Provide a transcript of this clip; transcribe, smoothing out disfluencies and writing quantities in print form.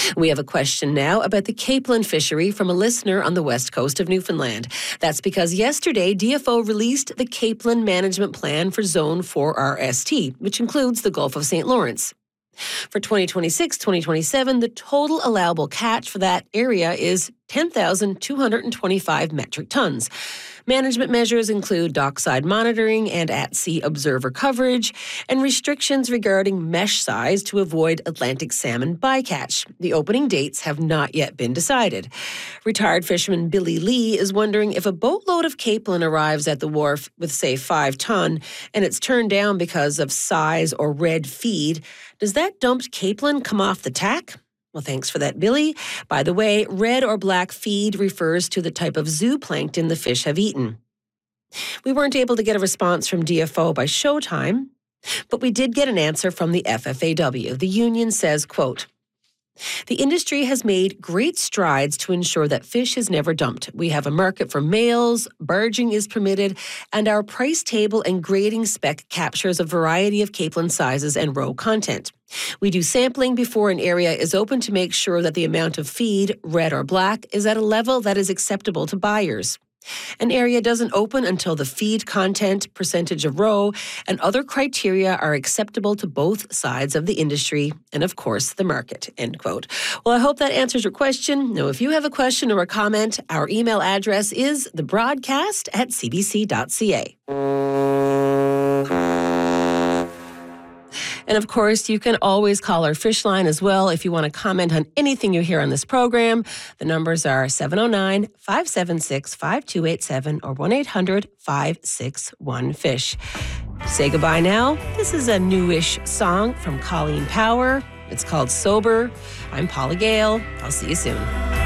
We have a question now about the capelin fishery from a listener on the west coast of Newfoundland. That's because yesterday, DFO released the capelin management plan for Zone 4RST, which includes the Gulf of St. Lawrence. For 2026-2027, the total allowable catch for that area is 10,225 metric tons. Management measures include dockside monitoring and at-sea observer coverage, and restrictions regarding mesh size to avoid Atlantic salmon bycatch. The opening dates have not yet been decided. Retired fisherman Billy Lee is wondering if a boatload of capelin arrives at the wharf with, say, 5 ton, and it's turned down because of size or red feed, does that dumped capelin come off the tack? Well, thanks for that, Billy. By the way, red or black feed refers to the type of zooplankton the fish have eaten. We weren't able to get a response from DFO by showtime, but we did get an answer from the FFAW. The union says, quote, "The industry has made great strides to ensure that fish is never dumped. We have a market for males, barging is permitted, and our price table and grading spec captures a variety of capelin sizes and roe content. We do sampling before an area is open to make sure that the amount of feed, red or black, is at a level that is acceptable to buyers. An area doesn't open until the feed content, percentage of roe, and other criteria are acceptable to both sides of the industry and, of course, the market," end quote. Well, I hope that answers your question. Now, if you have a question or a comment, our email address is thebroadcast@cbc.ca. And of course, you can always call our fish line as well if you want to comment on anything you hear on this program. The numbers are 709-576-5287 or 1-800-561-FISH. Say goodbye now. This is a newish song from Colleen Power. It's called Sober. I'm Paula Gale. I'll see you soon.